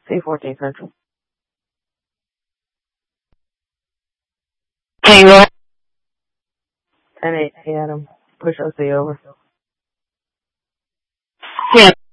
C14 Central. Tango. 10-8, Adam. Push OC over. 10.